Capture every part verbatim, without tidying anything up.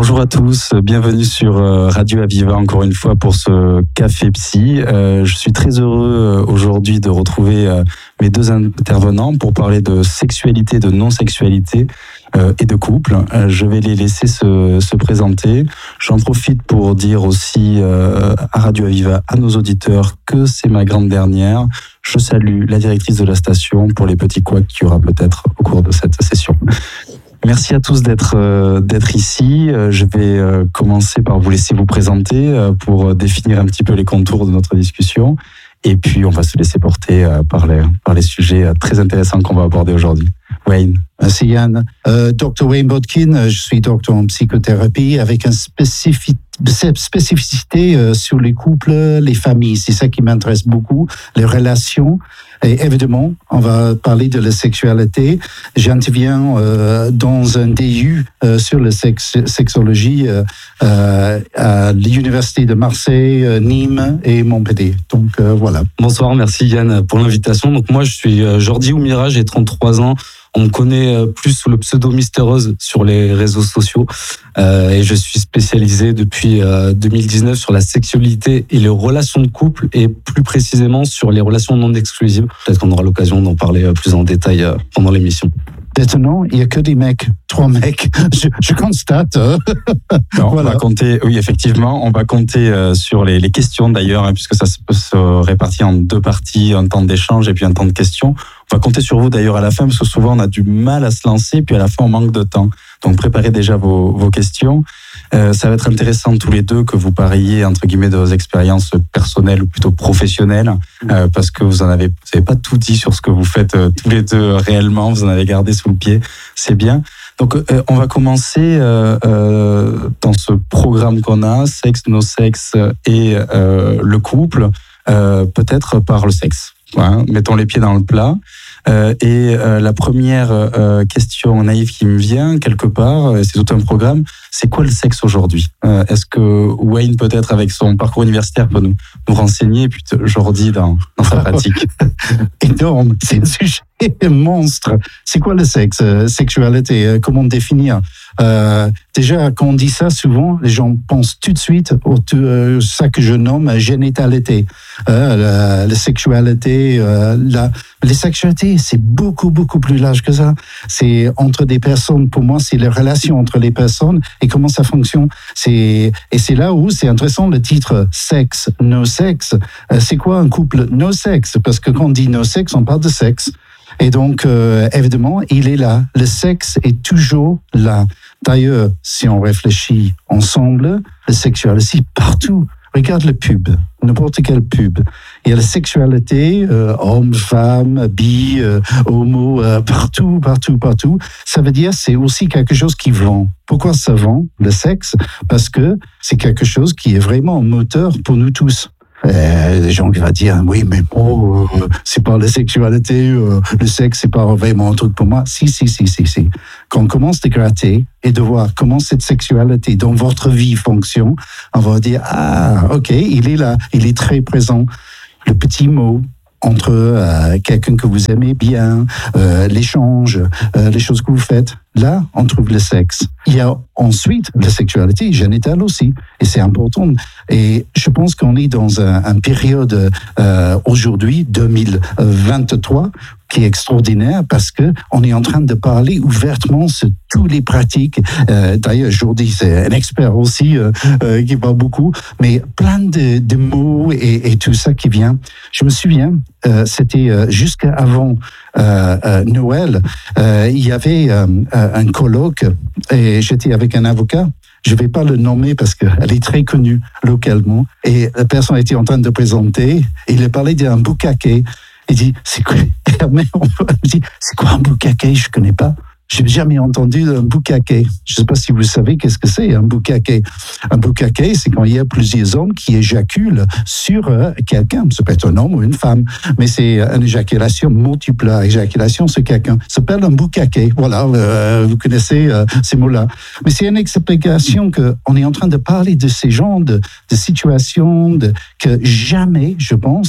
Bonjour à tous, bienvenue sur Radio Aviva encore une fois pour ce Café Psy. Euh, je suis très heureux aujourd'hui de retrouver mes deux intervenants pour parler de sexualité, de non-sexualité euh, et de couple. Euh, je vais les laisser se, se présenter. J'en profite pour dire aussi euh, à Radio Aviva, à nos auditeurs, que c'est ma grande dernière. Je salue la directrice de la station pour les petits couacs qu'il y aura peut-être au cours de cette session. Merci à tous d'être euh, d'être ici. Euh, je vais euh, commencer par vous laisser vous présenter euh, pour définir un petit peu les contours de notre discussion. Et puis, on va se laisser porter euh, par, les, par les sujets euh, très intéressants qu'on va aborder aujourd'hui. Wayne. Merci Yann. Euh, docteur Wayne Bodkin, je suis docteur en psychothérapie avec une spécifi- spécificité euh, sur les couples, les familles. C'est ça qui m'intéresse beaucoup, les relations. Et évidemment, on va parler de la sexualité. J'interviens euh, dans un D U euh, sur la sex- sexologie euh, euh, à l'Université de Marseille, euh, Nîmes et Montpellier. Donc euh, voilà. Bonsoir, merci Yann pour l'invitation. Donc moi, je suis euh, Jordi Oumira, j'ai trente-trois ans. On me connaît plus sous le pseudo Mister Rose sur les réseaux sociaux euh, et je suis spécialisé depuis euh, deux mille dix-neuf sur la sexualité et les relations de couple et plus précisément sur les relations non exclusives. Peut-être qu'on aura l'occasion d'en parler plus en détail euh, pendant l'émission. Détonnant, il n'y a que des mecs, trois mecs, je, je constate. Non, voilà. On va compter, oui, effectivement, on va compter euh, sur les, les questions d'ailleurs, hein, puisque ça se peut se répartir en deux parties, un temps d'échange et puis un temps de questions. On va compter sur vous d'ailleurs à la fin, parce que souvent on a du mal à se lancer, puis à la fin on manque de temps. Donc préparez déjà vos, vos questions. Euh, ça va être intéressant tous les deux que vous parliez entre guillemets de vos expériences personnelles ou plutôt professionnelles, euh, parce que vous en avez, vous n'avez pas tout dit sur ce que vous faites euh, tous les deux réellement. Vous en avez gardé sous le pied, c'est bien. Donc euh, on va commencer euh, euh, dans ce programme qu'on a, sexe, no sexe et euh, le couple, euh, peut-être par le sexe. Voilà, mettons les pieds dans le plat. Euh, et euh, la première euh, question naïve qui me vient quelque part, c'est tout un programme, c'est quoi le sexe aujourd'hui? euh, Est-ce que Wayne peut-être avec son parcours universitaire peut nous, nous renseigner, et puis Jordi dans, dans sa pratique? Énorme, c'est un sujet monstre. C'est quoi le sexe? Sexualité, comment définir? Euh, déjà, quand on dit ça, souvent, les gens pensent tout de suite au euh, ça que je nomme génitalité. Euh, la, la sexualité, euh, la, les sexualités, c'est beaucoup, beaucoup plus large que ça. C'est entre des personnes, pour moi, c'est les relations entre les personnes et comment ça fonctionne. C'est, et c'est là où c'est intéressant le titre sexe, no sexe. Euh, c'est quoi un couple no sexe? Parce que quand on dit no sexe, on parle de sexe. Et donc, euh, évidemment, il est là. Le sexe est toujours là. D'ailleurs, si on réfléchit ensemble, le sexualité partout. Regarde le pub, n'importe quel pub. Il y a la sexualité, euh, homme, femme, bi, euh, homo, euh, partout, partout, partout. Ça veut dire c'est aussi quelque chose qui vend. Pourquoi ça vend, le sexe? Parce que c'est quelque chose qui est vraiment un moteur pour nous tous. Euh, les gens qui vont dire oui mais bon euh, c'est pas la sexualité, euh, le sexe c'est pas vraiment un truc pour moi. Si si si si si. Quand on commence à gratter et de voir comment cette sexualité dans votre vie fonctionne, on va dire ah ok il est là, il est très présent. Le petit mot entre euh, quelqu'un que vous aimez bien, euh, l'échange, euh, les choses que vous faites. Là, on trouve le sexe. Il y a ensuite la sexualité génitale aussi, et c'est important. Et je pense qu'on est dans un, un période euh, aujourd'hui, deux mille vingt-trois, qui est extraordinaire parce que on est en train de parler ouvertement sur toutes les pratiques. Euh, d'ailleurs, Jordi, c'est un expert aussi euh, euh, qui parle beaucoup, mais plein de, de mots et, et tout ça qui vient. Je me souviens, euh, c'était euh, jusqu'avant euh, euh, Noël, euh, il y avait euh, un colloque et j'étais avec un avocat. Je ne vais pas le nommer parce qu'elle est très connue localement. Et la personne était en train de présenter. Et il a parlé d'un bukake. Il dit, c'est quoi? Mais on me dit, c'est quoi un bukake? Je ne connais pas. Je n'ai jamais entendu un bukake. Je ne sais pas si vous savez qu'est-ce que c'est un bukake. Un bukake, c'est quand il y a plusieurs hommes qui éjaculent sur quelqu'un. Ça peut être un homme ou une femme, mais c'est une éjaculation multiple, éjaculation sur quelqu'un. Ça s'appelle un bukake. Voilà, euh, vous connaissez euh, ces mots-là. Mais c'est une explication qu'on est en train de parler de ces genres de, de situations de, que jamais, je pense,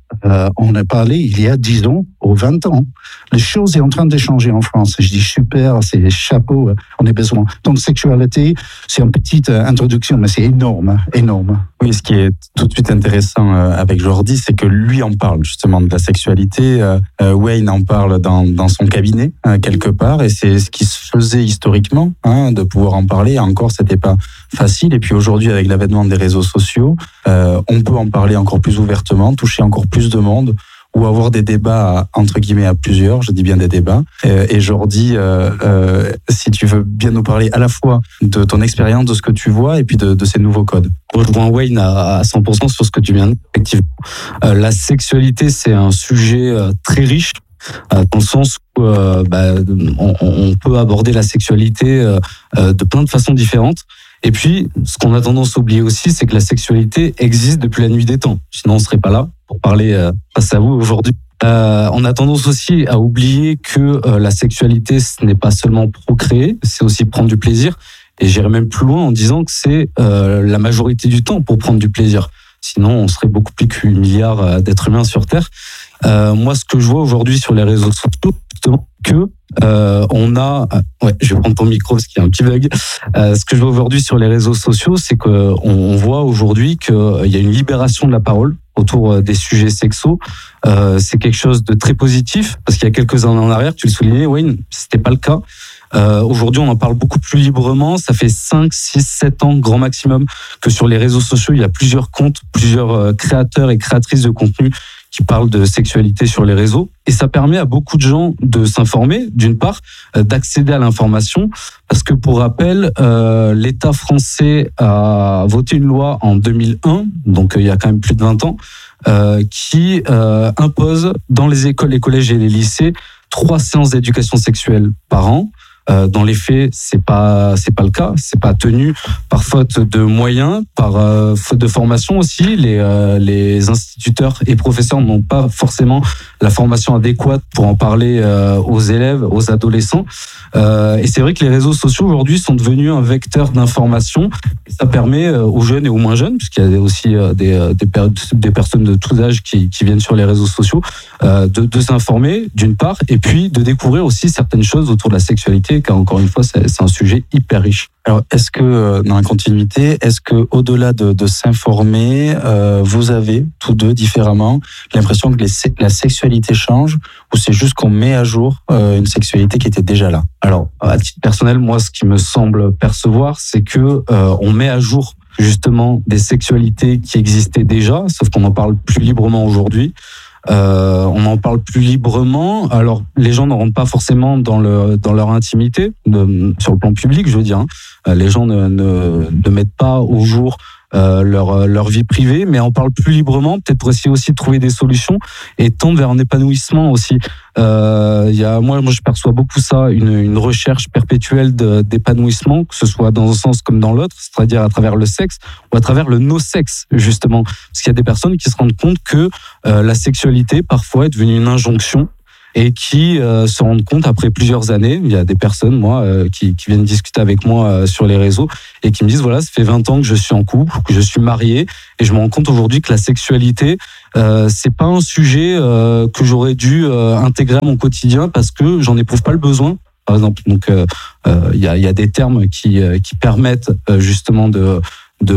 euh, on a parlé il y a dix ans ou vingt ans. Les choses sont en train de changer en France. Je dis super, c'est chapeau, on a besoin. Donc, sexualité, c'est une petite introduction, mais c'est énorme, énorme. Oui, ce qui est tout de suite intéressant avec Jordi, c'est que lui en parle justement de la sexualité. Wayne en parle dans, dans son cabinet, quelque part, et c'est ce qui se faisait historiquement, hein, de pouvoir en parler. Encore, c'était pas facile. Et puis aujourd'hui, avec l'avènement des réseaux sociaux, euh, on peut en parler encore plus ouvertement, toucher encore plus de monde, ou avoir des débats à, entre guillemets à plusieurs, je dis bien des débats. Et, et Jordi, euh, euh, si tu veux bien nous parler à la fois de ton expérience, de ce que tu vois, et puis de, de ces nouveaux codes. Je rejoins Wayne à cent pour cent sur ce que tu viens de dire. Effectivement, euh, la sexualité, c'est un sujet euh, très riche, euh, dans le sens où euh, bah, on, on peut aborder la sexualité euh, euh, de plein de façons différentes. Et puis, ce qu'on a tendance à oublier aussi, c'est que la sexualité existe depuis la nuit des temps. Sinon, on ne serait pas là pour parler euh, face à vous aujourd'hui. Euh, on a tendance aussi à oublier que euh, la sexualité, ce n'est pas seulement procréer, c'est aussi prendre du plaisir. Et j'irais même plus loin en disant que c'est euh, la majorité du temps pour prendre du plaisir. Sinon, on serait beaucoup plus que huit milliards d'êtres humains sur Terre. Euh, moi, ce que je vois aujourd'hui sur les réseaux sociaux, justement, que euh, on a, ouais, je vais prendre ton micro parce qu'il y a un petit bug. Euh, ce que je vois aujourd'hui sur les réseaux sociaux, c'est que on, on voit aujourd'hui qu'il y a une libération de la parole autour des sujets sexuels. Euh, c'est quelque chose de très positif parce qu'il y a quelques années en arrière, tu le soulignais, Wayne, c'était pas le cas. Euh, aujourd'hui, on en parle beaucoup plus librement. Ça fait cinq, six, sept ans, grand maximum, que sur les réseaux sociaux, il y a plusieurs comptes, plusieurs créateurs et créatrices de contenu qui parlent de sexualité sur les réseaux. Et ça permet à beaucoup de gens de s'informer, d'une part, d'accéder à l'information. Parce que, pour rappel, euh, l'État français a voté une loi en deux mille un, donc il y a quand même plus de vingt ans, euh, qui euh, impose dans les écoles, les collèges et les lycées trois séances d'éducation sexuelle par an. Euh, dans les faits, c'est pas c'est pas le cas, c'est pas tenu par faute de moyens, par euh, faute de formation aussi. Les euh, les instituteurs et professeurs n'ont pas forcément la formation adéquate pour en parler euh, aux élèves, aux adolescents. Euh, et c'est vrai que les réseaux sociaux aujourd'hui sont devenus un vecteur d'information. Et ça permet euh, aux jeunes et aux moins jeunes, puisqu'il y a aussi euh, des des, per- des personnes de tous âges qui qui viennent sur les réseaux sociaux, euh, de de s'informer d'une part, et puis de découvrir aussi certaines choses autour de la sexualité. Car encore une fois, c'est, c'est un sujet hyper riche. Alors, est-ce que, dans la continuité, est-ce que, au-delà de, de s'informer, euh, vous avez, tous deux, différemment, l'impression que les, la sexualité change, ou c'est juste qu'on met à jour euh, une sexualité qui était déjà là? Alors, à titre personnel, moi, ce qui me semble percevoir, c'est que euh, on met à jour justement des sexualités qui existaient déjà, sauf qu'on en parle plus librement aujourd'hui. Euh, on en parle plus librement. Alors, les gens ne rentrent pas forcément dans, le, dans leur intimité, de, sur le plan public, je veux dire. Hein. Les gens ne, ne, ne mettent pas au jour euh, leur, leur vie privée, mais en parlent plus librement, peut-être pour essayer aussi de trouver des solutions et tendre vers un épanouissement aussi. Euh, y a, moi, moi, je perçois beaucoup ça, une, une recherche perpétuelle de, d'épanouissement, que ce soit dans un sens comme dans l'autre, c'est-à-dire à travers le sexe ou à travers le no-sexe, justement. Parce qu'il y a des personnes qui se rendent compte que euh, la sexualité, parfois, est devenue une injonction et qui euh, se rendent compte après plusieurs années. Il y a des personnes, moi, euh, qui, qui viennent discuter avec moi euh, sur les réseaux et qui me disent, voilà, ça fait vingt ans que je suis en couple, que je suis marié, et je me rends compte aujourd'hui que la sexualité, euh, c'est pas un sujet euh, que j'aurais dû euh, intégrer à mon quotidien parce que j'en éprouve pas le besoin. Par exemple, donc il euh, euh, y, a, y a des termes qui, euh, qui permettent euh, justement de De,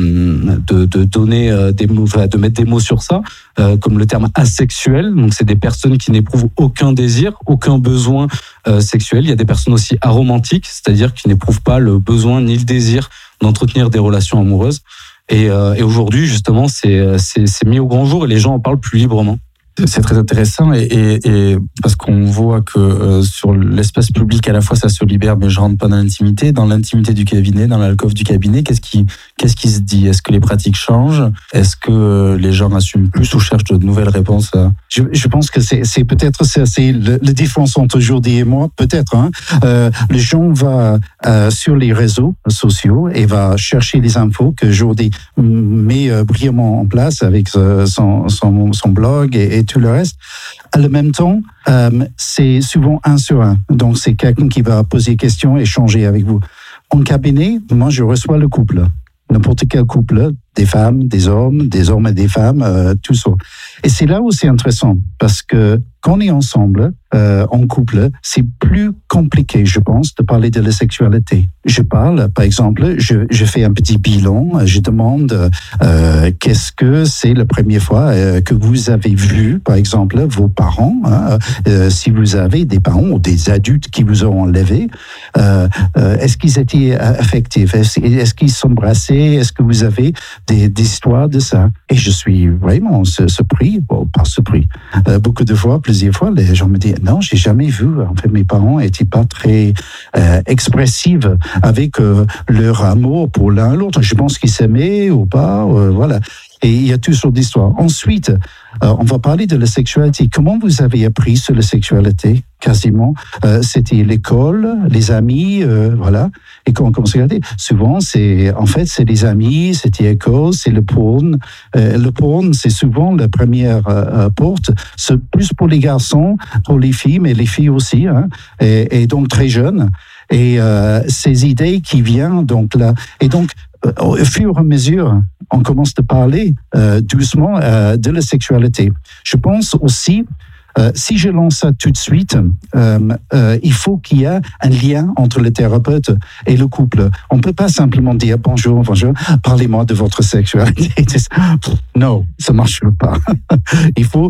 de, de donner des mots, de mettre des mots sur ça, euh, comme le terme asexuel. Donc, c'est des personnes qui n'éprouvent aucun désir, aucun besoin euh, sexuel. Il y a des personnes aussi aromantiques, c'est-à-dire qui n'éprouvent pas le besoin ni le désir d'entretenir des relations amoureuses. Et, euh, et aujourd'hui, justement, c'est, c'est, c'est mis au grand jour et les gens en parlent plus librement. C'est très intéressant et, et, et parce qu'on voit que euh, sur l'espace public à la fois ça se libère, mais je rentre pas dans l'intimité, dans l'intimité du cabinet, dans l'alcôve du cabinet, qu'est-ce qui qu'est-ce qui se dit? Est-ce que les pratiques changent? Est-ce que euh, les gens assument plus ou cherchent de nouvelles réponses à... je, je pense que c'est, c'est peut-être c'est, c'est le, la différence entre Jordi et moi, peut-être. Hein. Euh, les gens vont euh, sur les réseaux sociaux et va chercher les infos que Jordi met euh, brillamment en place avec euh, son, son son blog et, et tout le reste. À le même temps, euh, c'est souvent un sur un. Donc, c'est quelqu'un qui va poser des questions, échanger avec vous. En cabinet, moi, je reçois le couple. N'importe quel couple, des femmes, des hommes, des hommes et des femmes, euh, tout ça. Et c'est là où c'est intéressant, parce que quand on est ensemble, euh, en couple, c'est plus compliqué, je pense, de parler de la sexualité. Je parle, par exemple, je, je fais un petit bilan, je demande euh, qu'est-ce que c'est la première fois euh, que vous avez vu, par exemple, vos parents, hein, euh, si vous avez des parents ou des adultes qui vous ont enlevé, euh, euh, est-ce qu'ils étaient affectifs, est-ce, est-ce qu'ils s'embrassaient, est-ce que vous avez des, des histoires de ça? Et je suis vraiment surpris, bon, pas surpris, euh, beaucoup de fois, plusieurs fois, les gens me disent non, j'ai jamais vu. En fait, mes parents étaient pas très euh, expressifs avec euh, leur amour pour l'un l'autre. Je pense qu'ils s'aimaient ou pas, euh, voilà. Et il y a toutes sortes d'histoires. Ensuite, euh, on va parler de la sexualité. Comment vous avez appris sur la sexualité? Quasiment, euh, c'était l'école, les amis, euh, voilà. Et quand on commence à regarder, souvent, c'est, en fait, c'est les amis, c'était l'école, c'est le porn. Euh, le porn, c'est souvent la première euh, porte. C'est plus pour les garçons, pour les filles, mais les filles aussi, hein, et, et donc très jeunes. Et euh, ces idées qui viennent, donc là, et donc, au fur et à mesure, on commence à parler euh, doucement euh, de la sexualité. Je pense aussi, euh, si je lance ça tout de suite, euh, euh, il faut qu'il y ait un lien entre le thérapeute et le couple. On ne peut pas simplement dire bonjour, bonjour, parlez-moi de votre sexualité. Non, ça ne marche pas. Il faut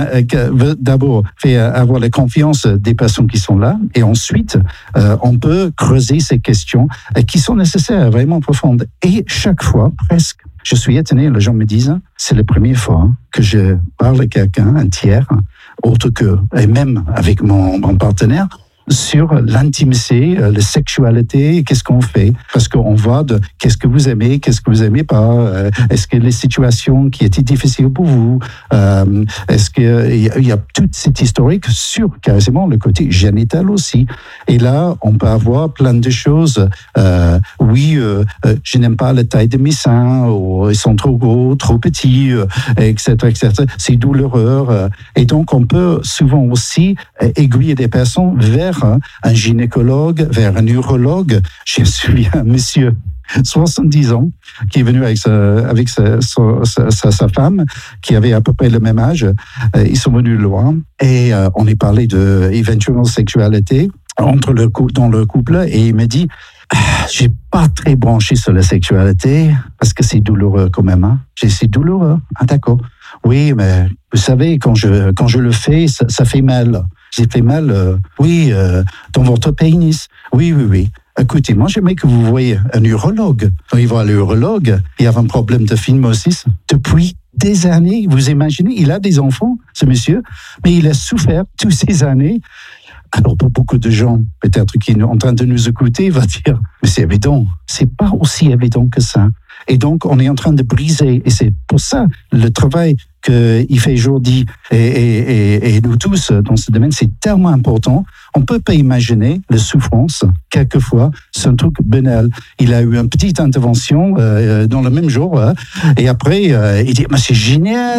d'abord faire avoir la confiance des personnes qui sont là, et ensuite, euh, on peut creuser ces questions qui sont nécessaires, vraiment profondes. Et chaque fois, presque, je suis étonné, les gens me disent, c'est la première fois que je parle à quelqu'un, un tiers, autre que, et même avec mon, mon partenaire, sur l'intimité, la sexualité, qu'est-ce qu'on fait? Parce qu'on voit de qu'est-ce que vous aimez, qu'est-ce que vous aimez pas, est-ce que les situations qui étaient difficiles pour vous, euh, est-ce qu'il y, y a toute cette historique sur carrément le côté génital aussi. Et là, on peut avoir plein de choses. Euh, oui, euh, je n'aime pas la taille de mes seins, ou ils sont trop gros, trop petits, euh, et cetera, et cetera. C'est douloureux. Et donc, on peut souvent aussi aiguiller des personnes vers un gynécologue, vers un urologue. Je me souviens, un monsieur, soixante-dix ans, qui est venu avec sa, avec sa, sa, sa, sa femme, qui avait à peu près le même âge. Ils sont venus loin et euh, on est parlé de éventuellement sexualité entre le, dans le couple, et il m'a dit ah, j'ai pas très branché sur la sexualité parce que c'est douloureux quand même. Hein. J'ai c'est douloureux. Ah, d'accord. Oui, mais vous savez, quand je, quand je le fais, ça, ça fait mal. J'ai fait mal, euh, oui, euh, dans votre pénis. Oui, oui, oui. Écoutez, moi, j'aimerais que vous voyez un urologue. Quand il voit l'urologue, il a un problème de phimosis depuis des années. Vous imaginez, il a des enfants, ce monsieur, mais il a souffert toutes ces années. Alors, pour beaucoup de gens, peut-être qui sont en train de nous écouter, va dire, mais c'est évident. C'est pas aussi évident que ça. Et donc, on est en train de briser. Et c'est pour ça, le travail qu'il fait Jordi et, et, et, et nous tous dans ce domaine, c'est tellement important. On ne peut pas imaginer la souffrance. Quelquefois, c'est un truc banal. Il a eu une petite intervention euh, dans le même jour. Hein, et après, euh, il dit, mais c'est génial.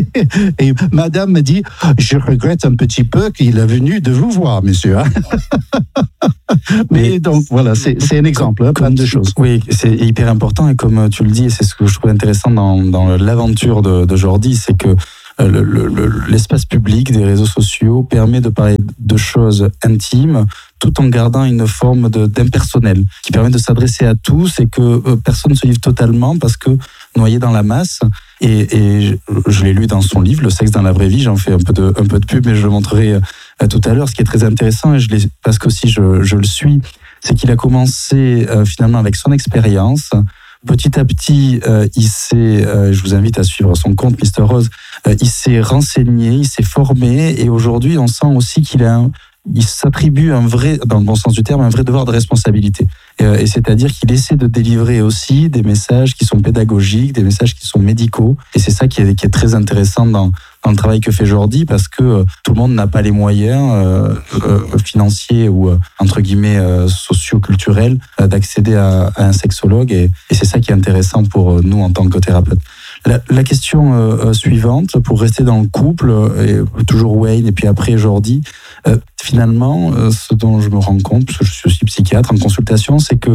Et madame me dit, je regrette un petit peu qu'il est venu de vous voir, monsieur. Mais donc, voilà, c'est, c'est un exemple, hein, plein de choses. Oui, c'est hyper important. Et comme tu le dis, et c'est ce que je trouve intéressant dans, dans l'aventure de, de Jordi, c'est que le, le, le, l'espace public des réseaux sociaux permet de parler de choses intimes tout en gardant une forme de, d'impersonnel qui permet de s'adresser à tous et que euh, personne ne se livre totalement parce que noyé dans la masse. Et, et je, je l'ai lu dans son livre, Le sexe dans la vraie vie. J'en fais un peu de, un peu de pub, mais je le montrerai euh, tout à l'heure. Ce qui est très intéressant, et je l'ai, parce qu'aussi je, je le suis, c'est qu'il a commencé euh, finalement avec son expérience. Petit à petit, euh, il s'est, euh, je vous invite à suivre son compte Mister Rose, euh, il s'est renseigné, il s'est formé, et aujourd'hui, on sent aussi qu'il a un, il s'attribue un vrai, dans le bon sens du terme, un vrai devoir de responsabilité. Et, et c'est-à-dire qu'il essaie de délivrer aussi des messages qui sont pédagogiques, des messages qui sont médicaux. Et c'est ça qui est, qui est très intéressant dans, dans le travail que fait Jordi, parce que euh, tout le monde n'a pas les moyens euh, euh, financiers ou, euh, entre guillemets, euh, socio-culturels euh, d'accéder à, à un sexologue. Et, et c'est ça qui est intéressant pour nous en tant que thérapeute. La, la question euh, suivante, pour rester dans le couple, euh, et toujours Wayne et puis après Jordi, euh, finalement, euh, ce dont je me rends compte, parce que je suis aussi psychiatre en consultation, c'est que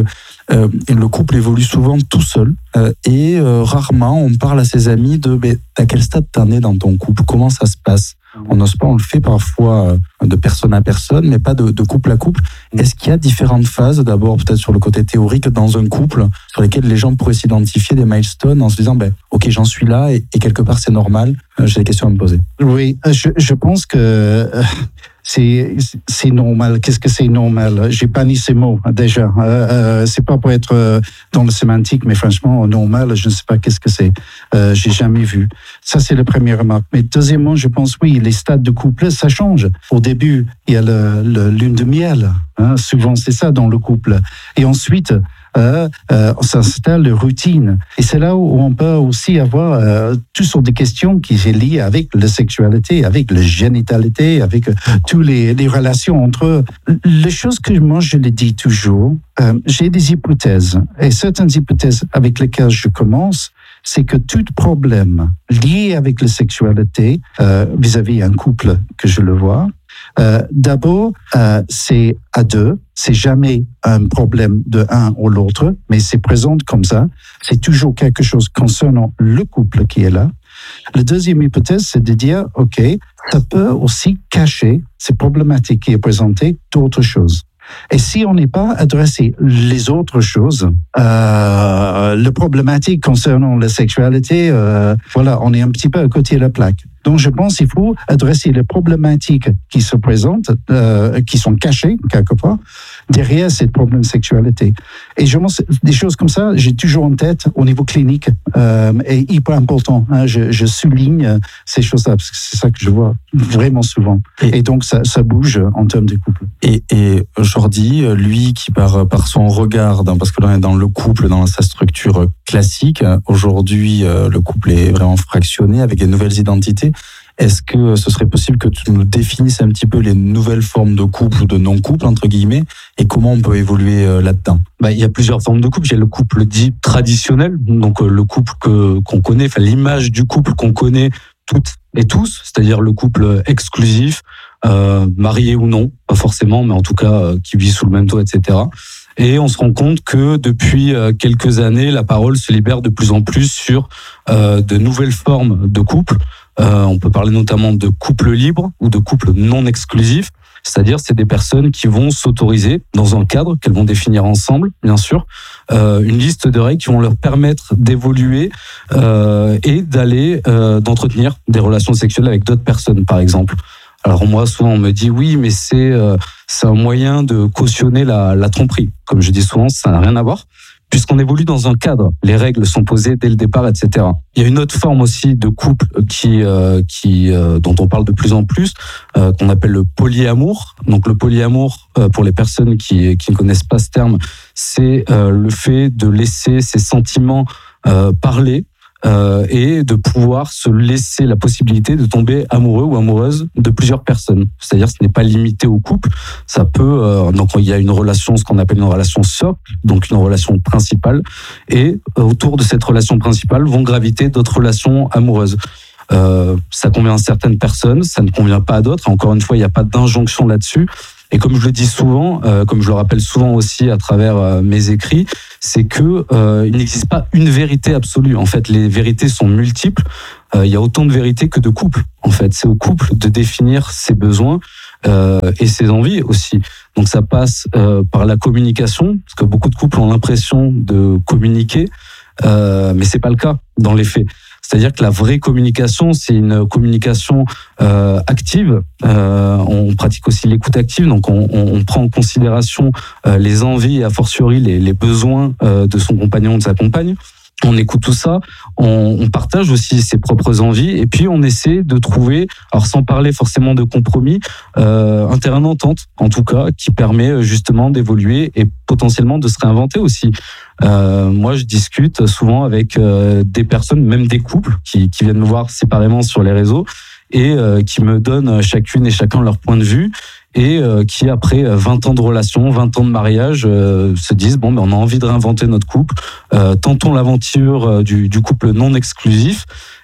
euh, le couple évolue souvent tout seul euh, et euh, rarement on parle à ses amis de mais, à quel stade t'en es dans ton couple, comment ça se passe. On n'ose pas, on le fait parfois de personne à personne, mais pas de, de couple à couple. Est-ce qu'il y a différentes phases, d'abord peut-être sur le côté théorique dans un couple, sur lesquelles les gens pourraient s'identifier des milestones en se disant, ben, ok, j'en suis là et, et quelque part c'est normal, j'ai des questions à me poser. Oui, je, je pense que c'est, c'est normal. Qu'est-ce que c'est normal? J'ai banni ces mots déjà. Euh, euh, c'est pas pour être dans le sémantique, mais franchement, normal, je ne sais pas qu'est-ce que c'est. Euh, j'ai jamais vu. Ça, c'est la première remarque. Mais deuxièmement, je pense, oui, les stades de couple, ça change. Au début, il y a le, le lune de miel. Hein, souvent, c'est ça dans le couple. Et ensuite, Euh, euh, on s'installe de routine. Et c'est là où on peut aussi avoir euh, toutes sortes de questions qui sont liées avec la sexualité, avec la génitalité, avec euh, toutes les, les relations entre eux. Les choses que moi, je le dis toujours, euh, j'ai des hypothèses. Et certaines hypothèses avec lesquelles je commence, c'est que tout problème lié avec la sexualité euh, vis-à-vis un couple que je le vois, Euh, d'abord, euh, c'est à deux. C'est jamais un problème de un ou l'autre, mais c'est présent comme ça. C'est toujours quelque chose concernant le couple qui est là. La deuxième hypothèse, c'est de dire, OK, ça peut aussi cacher ces problématiques qui est présentées d'autres choses. Et si on n'est pas adressé les autres choses, euh, le problématique concernant la sexualité, euh, voilà, on est un petit peu à côté de la plaque. Donc, je pense qu'il faut adresser les problématiques qui se présentent, euh, qui sont cachées quelque part, derrière cette problème de sexualité. Et je pense des choses comme ça, j'ai toujours en tête au niveau clinique, euh, et hyper important. Hein, je, je souligne ces choses-là parce que c'est ça que je vois vraiment souvent. Et, et donc, ça, ça bouge en termes de couple. Et, et Jordi, lui, qui par par son regard, parce que là, on est dans le couple, dans sa structure classique, aujourd'hui, le couple est vraiment fractionné avec des nouvelles identités. Est-ce que ce serait possible que tu nous définisses un petit peu les nouvelles formes de couple ou de non-couple, entre guillemets, et comment on peut évoluer là-dedans? Bah, il y a plusieurs formes de couple. Il y a le couple dit traditionnel, donc le couple que, qu'on connaît, enfin l'image du couple qu'on connaît toutes et tous, c'est-à-dire le couple exclusif, euh, marié ou non, pas forcément, mais en tout cas euh, qui vit sous le même toit, et cetera. Et on se rend compte que depuis quelques années, la parole se libère de plus en plus sur euh, de nouvelles formes de couple. Euh, on peut parler notamment de couple libre ou de couple non exclusif. C'est-à-dire, c'est des personnes qui vont s'autoriser, dans un cadre qu'elles vont définir ensemble, bien sûr, euh, une liste de règles qui vont leur permettre d'évoluer euh, et d'aller, euh, d'entretenir des relations sexuelles avec d'autres personnes, par exemple. Alors moi, souvent, on me dit oui, mais c'est euh, c'est un moyen de cautionner la, la tromperie. Comme je dis souvent, ça n'a rien à voir, puisqu'on évolue dans un cadre. Les règles sont posées dès le départ, et cetera. Il y a une autre forme aussi de couple qui, euh, qui, euh, dont on parle de plus en plus, euh, qu'on appelle le polyamour. Donc le polyamour, euh, pour les personnes qui, qui ne connaissent pas ce terme, c'est euh, le fait de laisser ses sentiments euh, parler, Euh, et de pouvoir se laisser la possibilité de tomber amoureux ou amoureuse de plusieurs personnes. C'est-à-dire, ce n'est pas limité au couple. Ça peut, euh, donc il y a une relation, ce qu'on appelle une relation socle, donc une relation principale, et autour de cette relation principale vont graviter d'autres relations amoureuses. Euh, ça convient à certaines personnes, ça ne convient pas à d'autres. Encore une fois, il n'y a pas d'injonction là-dessus. Et comme je le dis souvent, euh, comme je le rappelle souvent aussi à travers euh, mes écrits, c'est que euh, il n'existe pas une vérité absolue. En fait, les vérités sont multiples. Euh, il y a autant de vérités que de couples. En fait, c'est au couple de définir ses besoins euh, et ses envies aussi. Donc, ça passe euh, par la communication, parce que beaucoup de couples ont l'impression de communiquer, euh, mais c'est pas le cas dans les faits. C'est-à-dire que la vraie communication, c'est une communication euh, active. Euh, on pratique aussi l'écoute active, donc on, on prend en considération euh, les envies et a fortiori les, les besoins euh, de son compagnon ou de sa compagne. On écoute tout ça, on, on partage aussi ses propres envies et puis on essaie de trouver, alors sans parler forcément de compromis, euh, un terrain d'entente en tout cas qui permet justement d'évoluer et potentiellement de se réinventer aussi. Euh, moi, je discute souvent avec euh, des personnes, même des couples qui, qui viennent me voir séparément sur les réseaux et euh, qui me donnent chacune et chacun leur point de vue et euh, qui, après vingt ans de relation, vingt ans de mariage, euh, se disent bon, ben, on a envie de réinventer notre couple, euh, tentons l'aventure euh, du, du couple non exclusif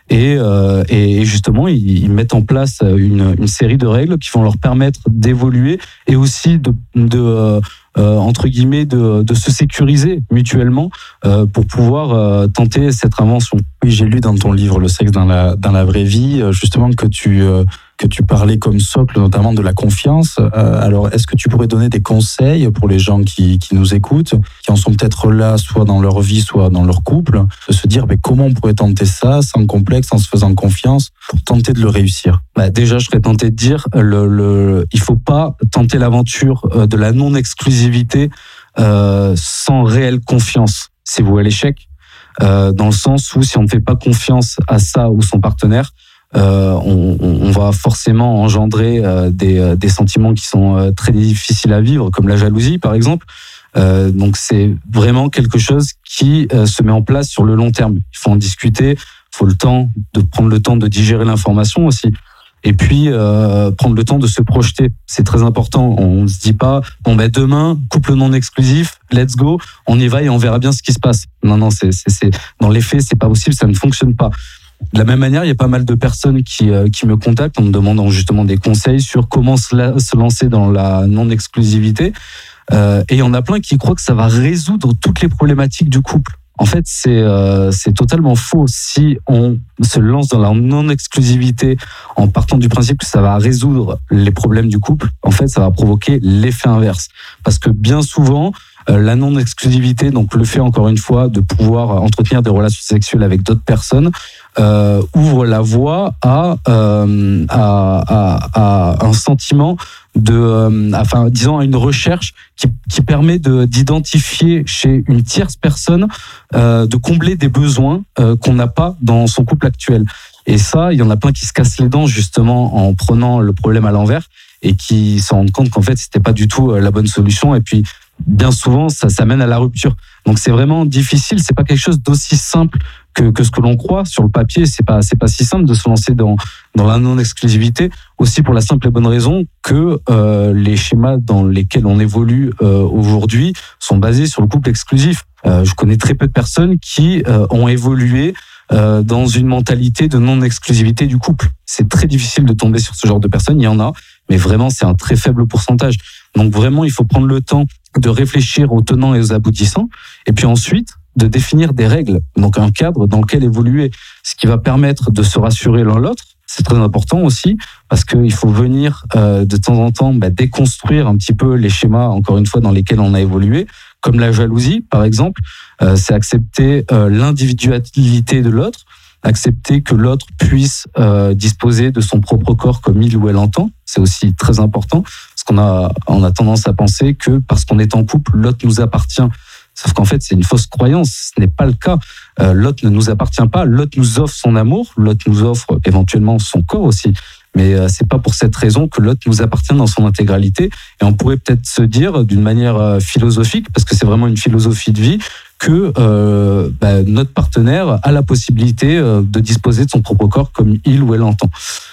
Et, euh, et justement, ils, ils mettent en place une, une série de règles qui vont leur permettre d'évoluer et aussi de, de euh, euh, entre guillemets, de, de se sécuriser mutuellement euh, pour pouvoir euh, tenter cette invention. Oui, j'ai lu dans ton livre Le sexe dans la, dans la vraie vie, justement que tu, euh, que tu parlais comme socle notamment de la confiance. Euh, alors, est-ce que tu pourrais donner des conseils pour les gens qui, qui nous écoutent, qui en sont peut-être là, soit dans leur vie, soit dans leur couple, de se dire mais comment on pourrait tenter ça sans complexe, en se faisant confiance, pour tenter de le réussir? Bah, déjà, je serais tenté de dire, le, le, il faut pas tenter l'aventure de la non-exclusivité euh, sans réelle confiance. C'est voué à l'échec, euh, dans le sens où si on ne fait pas confiance à ça ou son partenaire, Euh, on, on va forcément engendrer euh, des, des sentiments qui sont euh, très difficiles à vivre, comme la jalousie par exemple. Euh, donc c'est vraiment quelque chose qui euh, se met en place sur le long terme. Il faut en discuter, il faut le temps de prendre le temps de digérer l'information aussi. Et puis euh, prendre le temps de se projeter, c'est très important. On ne se dit pas bon ben demain couple non exclusif, let's go, on y va et on verra bien ce qui se passe. Non non, c'est, c'est, c'est dans les faits c'est pas possible, ça ne fonctionne pas. De la même manière, il y a pas mal de personnes qui, euh, qui me contactent en me demandant justement des conseils sur comment se, la, se lancer dans la non-exclusivité. Euh, et il y en a plein qui croient que ça va résoudre toutes les problématiques du couple. En fait, c'est, euh, c'est totalement faux. Si on se lance dans la non-exclusivité en partant du principe que ça va résoudre les problèmes du couple, en fait, ça va provoquer l'effet inverse. Parce que bien souvent, euh, la non-exclusivité, donc le fait encore une fois de pouvoir entretenir des relations sexuelles avec d'autres personnes, euh, ouvre la voie à, euh, à, à, à un sentiment de, euh, enfin, disons, à une recherche qui, qui permet de, d'identifier chez une tierce personne, euh, de combler des besoins euh, qu'on n'a pas dans son couple actuel. Et ça, il y en a plein qui se cassent les dents justement en prenant le problème à l'envers et qui se rendent compte qu'en fait, c'était pas du tout la bonne solution. Et puis, bien souvent, ça, ça mène à la rupture. Donc, c'est vraiment difficile. C'est pas quelque chose d'aussi simple que, que ce que l'on croit sur le papier. C'est pas, c'est pas si simple de se lancer dans, dans la non-exclusivité. Aussi pour la simple et bonne raison que euh, les schémas dans lesquels on évolue euh, aujourd'hui sont basés sur le couple exclusif. Euh, je connais très peu de personnes qui euh, ont évolué euh, dans une mentalité de non-exclusivité du couple. C'est très difficile de tomber sur ce genre de personnes. Il y en a, mais vraiment, c'est un très faible pourcentage. Donc vraiment, il faut prendre le temps de réfléchir aux tenants et aux aboutissants, et puis ensuite de définir des règles, donc un cadre dans lequel évoluer, ce qui va permettre de se rassurer l'un l'autre. C'est très important aussi, parce qu'il faut venir euh, de temps en temps bah, déconstruire un petit peu les schémas, encore une fois, dans lesquels on a évolué, comme la jalousie, par exemple. Euh, c'est accepter euh, l'individualité de l'autre, accepter que l'autre puisse euh, disposer de son propre corps comme il ou elle entend. C'est aussi très important, parce qu'on a, on a tendance à penser que parce qu'on est en couple, l'autre nous appartient. Sauf qu'en fait, c'est une fausse croyance. Ce n'est pas le cas. Euh, l'autre ne nous appartient pas. L'autre nous offre son amour. L'autre nous offre éventuellement son corps aussi. Mais euh, c'est pas pour cette raison que l'autre nous appartient dans son intégralité. Et on pourrait peut-être se dire d'une manière euh, philosophique, parce que c'est vraiment une philosophie de vie, que euh, bah, notre partenaire a la possibilité euh, de disposer de son propre corps comme il ou elle entend.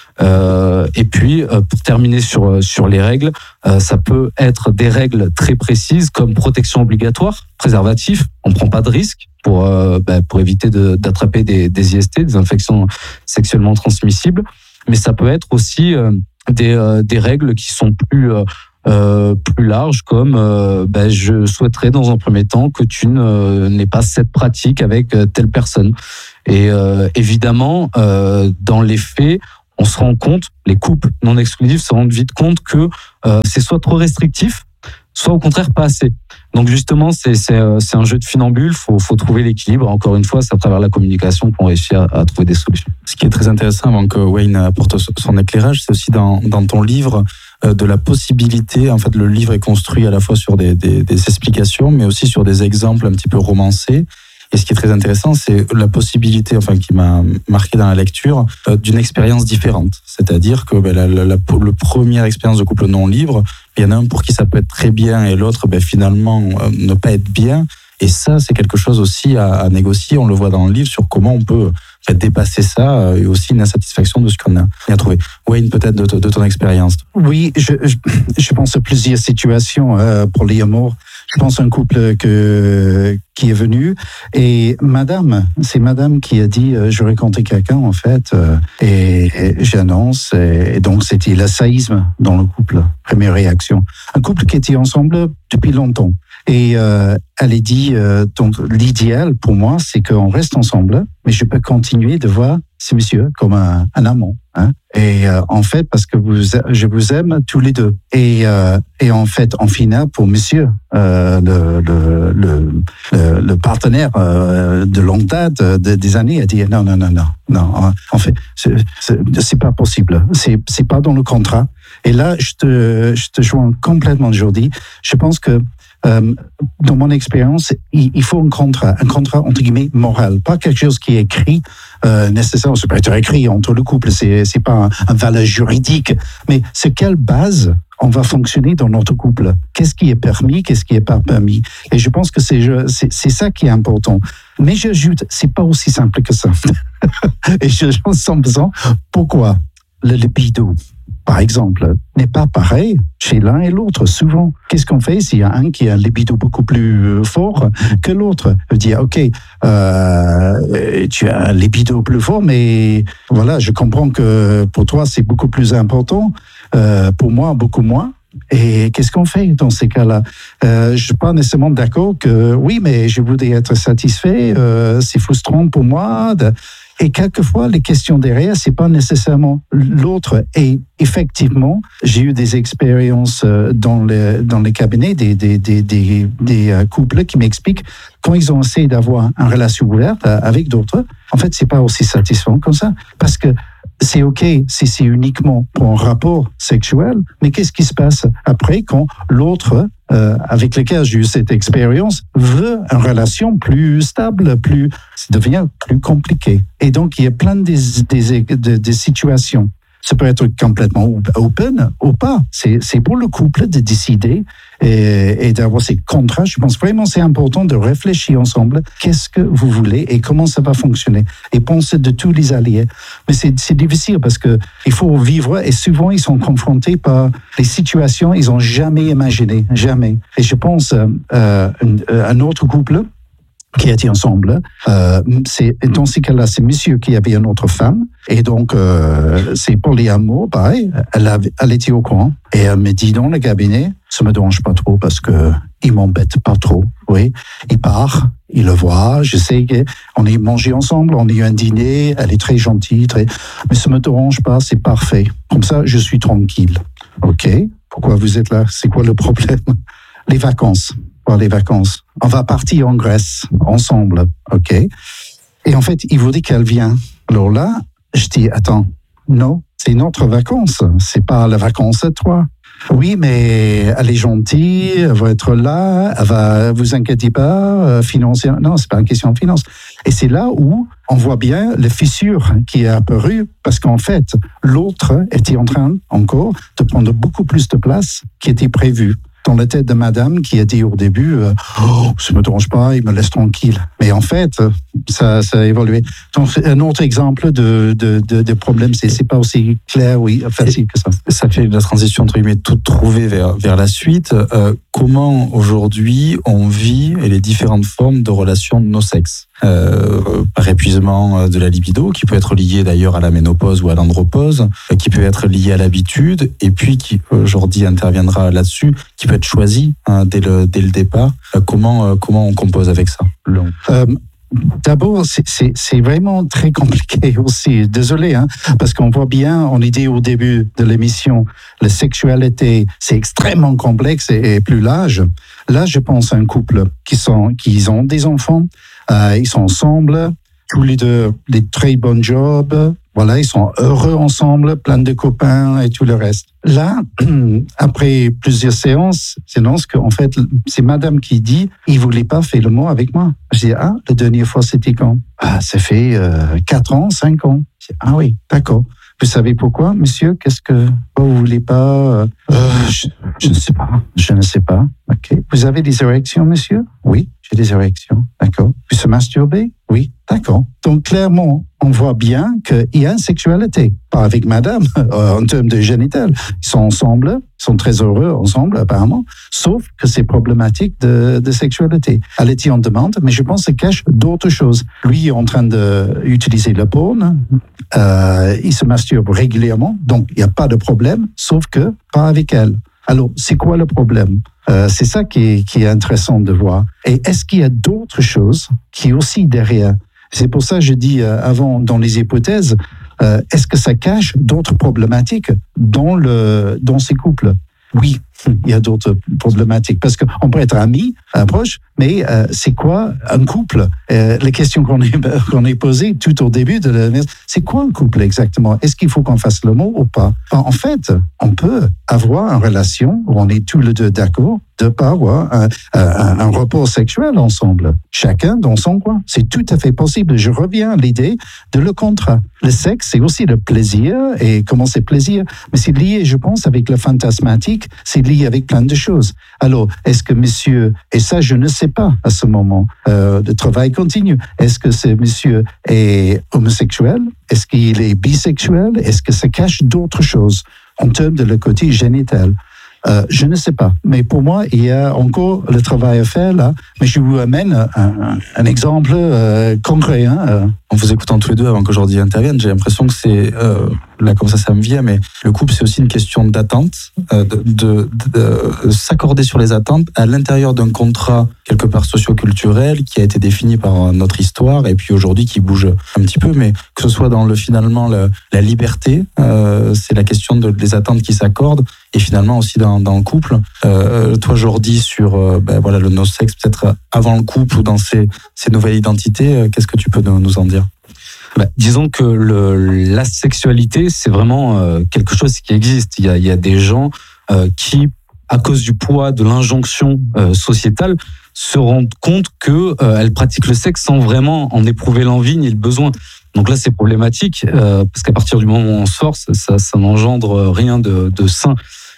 Euh, et puis, euh, pour terminer sur sur les règles, euh, ça peut être des règles très précises comme protection obligatoire, préservatif. On prend pas de risque pour euh, bah, pour éviter de, d'attraper des, des I S T, des infections sexuellement transmissibles. Mais ça peut être aussi euh, des euh, des règles qui sont plus euh, Euh, plus large, comme euh, ben, je souhaiterais dans un premier temps que tu ne, n'aies pas cette pratique avec euh, telle personne. Et euh, évidemment, euh, dans les faits, on se rend compte, les couples non exclusifs se rendent vite compte que euh, c'est soit trop restrictif, soit au contraire pas assez. Donc justement, c'est, c'est, c'est un jeu de funambule, faut, faut trouver l'équilibre. Encore une fois, c'est à travers la communication qu'on réussit à, à trouver des solutions. Ce qui est très intéressant, avant que Wayne apporte son éclairage, c'est aussi dans, dans ton livre euh, de la possibilité, en fait le livre est construit à la fois sur des, des, des explications, mais aussi sur des exemples un petit peu romancés. Et ce qui est très intéressant, c'est la possibilité, enfin qui m'a marqué dans la lecture, euh, d'une expérience différente. C'est-à-dire que ben, la, la, la, la première expérience de couple non libre, il y en a un pour qui ça peut être très bien et l'autre, ben, finalement, euh, ne pas être bien. Et ça, c'est quelque chose aussi à, à négocier. On le voit dans le livre sur comment on peut fait, dépasser ça et aussi une insatisfaction de ce qu'on a, a trouvé. Wayne, peut-être de, de ton expérience. Oui, je, je, je pense à plusieurs situations euh, pour les amours. Je pense à un couple que, qui est venu et madame, c'est madame qui a dit euh, je rencontre quelqu'un en fait euh, et, et j'annonce et, et donc c'était l'assaïsme dans le couple, première réaction. Un couple qui était ensemble depuis longtemps et euh, elle a dit euh, donc l'idéal pour moi c'est qu'on reste ensemble mais je peux continuer de voir ce monsieur comme un, un amant. Hein? Et euh, en fait, parce que vous, je vous aime tous les deux. Et, euh, et en fait, en finale, pour monsieur, euh, le, le, le, le, le partenaire euh, de longue date, de, des années, a dit non, non, non, non, non. En fait, c'est, c'est, c'est pas possible. C'est, c'est pas dans le contrat. Et là, je te, je te joins complètement, Jordi. Je pense que Euh, dans mon expérience, il, il faut un contrat, un contrat entre guillemets moral, pas quelque chose qui est écrit euh, nécessairement. Ça peut être écrit entre le couple, c'est c'est pas un, un valeur juridique, mais c'est quelle base on va fonctionner dans notre couple. Qu'est-ce qui est permis, qu'est-ce qui est pas permis. Et je pense que c'est c'est, c'est ça qui est important. Mais j'ajoute, c'est pas aussi simple que ça. Et je j'en sens besoin. Pourquoi? Le libido, par exemple, n'est pas pareil chez l'un et l'autre. Souvent, qu'est-ce qu'on fait s'il y a un qui a un libido beaucoup plus fort que l'autre? Je dis, ok, euh, tu as un libido plus fort, mais voilà, je comprends que pour toi, c'est beaucoup plus important. Euh, pour moi, beaucoup moins. Et qu'est-ce qu'on fait dans ces cas-là? euh, Je ne suis pas nécessairement d'accord que, oui, mais je voudrais être satisfait, euh, c'est frustrant pour moi. De... Et quelquefois, les questions derrière, c'est pas nécessairement l'autre. Et effectivement, j'ai eu des expériences dans les, dans les cabinets, des, des, des, des, des couples qui m'expliquent quand ils ont essayé d'avoir une relation ouverte avec d'autres, en fait, c'est pas aussi satisfaisant comme ça. Parce que c'est OK si c'est uniquement pour un rapport sexuel, mais qu'est-ce qui se passe après quand l'autre, euh, avec lequel j'ai eu cette expérience, veut une relation plus stable, plus, ça devient plus compliqué. Et donc, il y a plein de, des, des, des situations. Ça peut être complètement open ou pas. C'est, c'est pour le couple de décider et, et d'avoir ces contrats. Je pense vraiment que c'est important de réfléchir ensemble. Qu'est-ce que vous voulez et comment ça va fonctionner? Et penser de tous les alliés. Mais c'est, c'est difficile parce que il faut vivre et souvent ils sont confrontés par des situations qu'ils n'ont jamais imaginées. Jamais. Et je pense euh, à un autre couple qui étaient ensemble. Euh, c'est, dans ces cas-là, c'est monsieur qui avait une autre femme. Et donc, euh, c'est polyamour, pareil. Elle, avait, elle était au courant. Et elle me dit dans le cabinet, ça me dérange pas trop parce que il m'embête pas trop. Oui. Il part, il le voit. Je sais qu'on est mangé ensemble, on a eu un dîner. Elle est très gentille, très, mais ça me dérange pas, c'est parfait. Comme ça, je suis tranquille. OK. Pourquoi vous êtes là? C'est quoi le problème? Les vacances. Pour les vacances. On va partir en Grèce, ensemble, ok? Et en fait, il vous dit qu'elle vient. Alors là, je dis, attends, non, c'est notre vacances, c'est pas la vacance à toi. Oui, mais elle est gentille, elle va être là, elle va, vous inquiétez pas, financièrement. Non, c'est pas une question de finance. Et c'est là où on voit bien les fissures qui est apparu parce qu'en fait, l'autre était en train encore de prendre beaucoup plus de place qui était prévu. Dans la tête de madame qui a dit au début euh, « Oh, ça me dérange pas, il me laisse tranquille ». Mais en fait, ça, ça a évolué. Donc, un autre exemple de, de, de, de problème, c'est, c'est pas aussi clair, oui, facile que ça. Ça fait la transition, entre guillemets, toute trouvée vers, vers la suite. Euh, comment, aujourd'hui, on vit les différentes formes de relations no sexe euh, par épuisement de la libido, qui peut être lié d'ailleurs à la ménopause ou à l'andropause, qui peut être lié à l'habitude, et puis qui, aujourd'hui, interviendra là-dessus, qui peut être choisi hein, dès, le, dès le départ. Euh, comment, euh, comment on compose avec ça? euh, D'abord, c'est, c'est, c'est vraiment très compliqué aussi. Désolé, hein, parce qu'on voit bien, on a dit au début de l'émission, la sexualité, c'est extrêmement complexe et, et plus large. Là, je pense à un couple qui, sont, qui ont des enfants, euh, ils sont ensemble, tous les deux, des très bons jobs. Voilà, ils sont heureux ensemble, plein de copains et tout le reste. Là, après plusieurs séances, c'est non, qu'en fait, c'est madame qui dit, il voulait pas faire le mot avec moi. Je dis, ah, la dernière fois, c'était quand? Ah, ça fait euh, quatre ans, cinq ans. Je dis, ah oui, d'accord. Vous savez pourquoi, monsieur? Qu'est-ce que vous voulez pas? euh, je, je ne sais pas. Je ne sais pas. Ok. Vous avez des érections, monsieur? Oui, j'ai des érections. D'accord. Vous se masturbez? Oui. D'accord. Donc, clairement, on voit bien qu'il y a une sexualité. Pas avec madame, euh, en termes de génital. Ils sont ensemble, ils sont très heureux ensemble, apparemment, sauf que c'est problématique de, de sexualité. Aletti en demande, mais je pense que ça cache d'autres choses. Lui est en train d'utiliser le porn, euh, il se masturbe régulièrement, donc il n'y a pas de problème, sauf que pas avec elle. Alors, c'est quoi le problème? Euh, c'est ça qui est, qui est intéressant de voir. Et est-ce qu'il y a d'autres choses qui est aussi derrière? C'est pour ça que je dis euh, avant, dans les hypothèses, euh, est-ce que ça cache d'autres problématiques dans, le, dans ces couples? Oui, il y a d'autres problématiques. Parce qu'on peut être amis, euh, proches, mais euh, c'est quoi un couple? euh, Les questions qu'on est, qu'on est posées tout au début de la... C'est quoi un couple exactement? Est-ce qu'il faut qu'on fasse le mot ou pas? En fait, on peut avoir une relation où on est tous les deux d'accord de ne pas avoir un, un, un rapport sexuel ensemble. Chacun dans son coin. C'est tout à fait possible. Je reviens à l'idée de le contrat. Le sexe, c'est aussi le plaisir. Et comment c'est plaisir? Mais c'est lié, je pense, avec le fantasmatique. C'est lié avec plein de choses. Alors, est-ce que monsieur, et ça je ne sais pas à ce moment, euh, le travail continue, est-ce que ce monsieur est homosexuel? Est-ce qu'il est bisexuel? Est-ce que ça cache d'autres choses en termes de le côté génital? Euh, je ne sais pas. Mais pour moi, il y a encore le travail à faire là. Mais je vous amène un, un, un exemple euh, concret. Hein, euh. En vous écoutant tous les deux avant que Jordi intervienne, j'ai l'impression que c'est, euh, là comme ça ça me vient, mais le couple c'est aussi une question d'attente, euh, de, de, de, de s'accorder sur les attentes à l'intérieur d'un contrat quelque part socio-culturel qui a été défini par notre histoire et puis aujourd'hui qui bouge un petit peu, mais que ce soit dans le finalement le, la liberté, euh, c'est la question de, des attentes qui s'accordent et finalement aussi dans, dans le couple. Euh, toi Jordi sur euh, ben, voilà, le no-sex peut-être avant le couple ou dans ces, ces nouvelles identités, euh, qu'est-ce que tu peux nous, nous en dire? Bah, disons que le, la sexualité, c'est vraiment euh, quelque chose qui existe. Il y a, il y a des gens euh, qui, à cause du poids de l'injonction euh, sociétale, se rendent compte que euh, elles pratiquent le sexe sans vraiment en éprouver l'envie ni le besoin. Donc là, c'est problématique euh, parce qu'à partir du moment où on se force, ça, ça n'engendre rien de, de sain.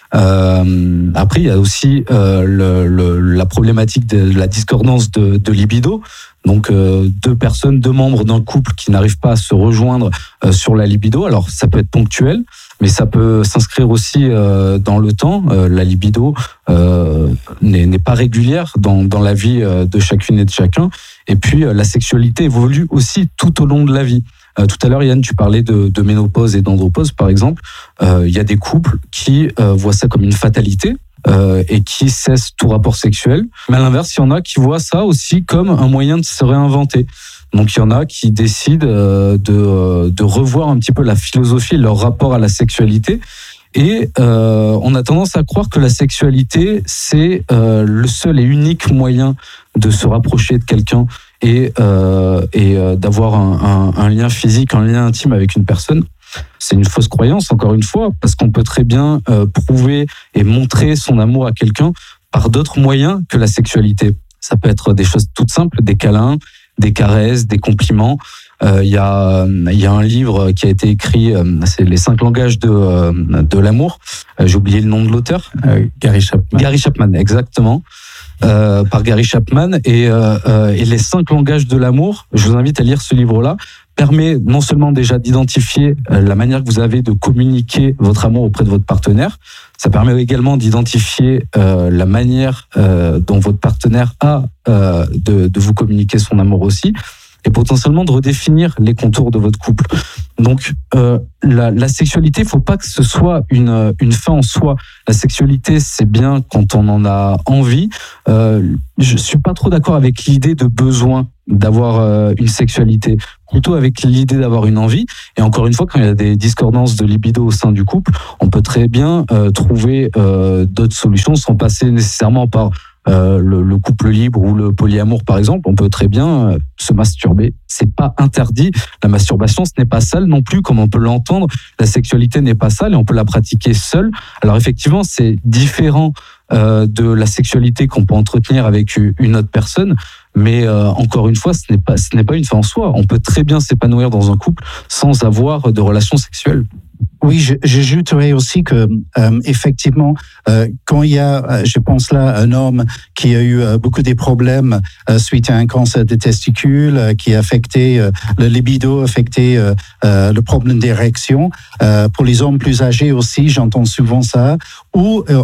Euh, après, il y a aussi euh, le, le, la problématique de la discordance de, de libido. Donc euh, deux personnes, deux membres d'un couple qui n'arrivent pas à se rejoindre euh, sur la libido. Alors ça peut être ponctuel, mais ça peut s'inscrire aussi euh, dans le temps. Euh, la libido euh, n'est, n'est pas régulière dans, dans la vie euh, de chacune et de chacun. Et puis euh, la sexualité évolue aussi tout au long de la vie. Euh, tout à l'heure, Yann, tu parlais de, de ménopause et d'andropause, par exemple. Euh, il y a des couples qui euh, voient ça comme une fatalité. Euh, et qui cessent tout rapport sexuel. Mais à l'inverse, il y en a qui voient ça aussi comme un moyen de se réinventer. Donc il y en a qui décident euh, de, de revoir un petit peu la philosophie et leur rapport à la sexualité. Et euh, on a tendance à croire que la sexualité, c'est euh, le seul et unique moyen de se rapprocher de quelqu'un et, euh, et euh, d'avoir un, un, un lien physique, un lien intime avec une personne. C'est une fausse croyance, encore une fois, parce qu'on peut très bien euh, prouver et montrer son amour à quelqu'un par d'autres moyens que la sexualité. Ça peut être des choses toutes simples, des câlins, des caresses, des compliments. Il euh, y a, il y a un livre qui a été écrit, euh, c'est les cinq langages de, euh, de l'amour. Euh, j'ai oublié le nom de l'auteur. Euh, Gary Chapman. Gary Chapman, exactement. Euh, par Gary Chapman. Et, euh, euh, et les cinq langages de l'amour, je vous invite à lire ce livre-là, permet non seulement déjà d'identifier la manière que vous avez de communiquer votre amour auprès de votre partenaire, ça permet également d'identifier euh, la manière euh, dont votre partenaire a euh, de, de vous communiquer son amour aussi, et potentiellement de redéfinir les contours de votre couple. Donc, euh, la, la sexualité, il ne faut pas que ce soit une, une fin en soi. La sexualité, c'est bien quand on en a envie. Euh, je ne suis pas trop d'accord avec l'idée de besoin d'avoir euh, une sexualité, plutôt avec l'idée d'avoir une envie. Et encore une fois, quand il y a des discordances de libido au sein du couple, on peut très bien euh, trouver euh, d'autres solutions sans passer nécessairement par Euh, le, le couple libre ou le polyamour, par exemple. On peut très bien euh, se masturber. C'est pas interdit. La masturbation, ce n'est pas sale non plus, comme on peut l'entendre. La sexualité n'est pas sale et on peut la pratiquer seule. Alors effectivement, c'est différent euh, de la sexualité qu'on peut entretenir avec une autre personne. Mais euh, encore une fois, ce n'est pas, ce n'est pas une fin en soi. On peut très bien s'épanouir dans un couple sans avoir de relations sexuelles. Oui, j'ajouterais aussi que euh, effectivement, euh, quand il y a, je pense là, un homme qui a eu euh, beaucoup de problèmes euh, suite à un cancer des testicules, euh, qui a affecté euh, le libido, affecté euh, euh, le problème d'érection. Euh, pour les hommes plus âgés aussi, j'entends souvent ça. Ou euh,